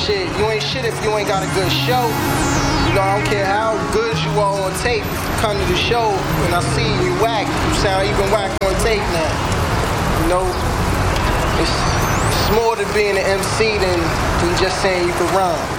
shit. You ain't shit if you ain't got a good show. You know, I don't care how good you are on tape. If you come to the show and I see you whack, you sound even whack on tape now. You know, it's more to being an MC than just saying you can rhyme.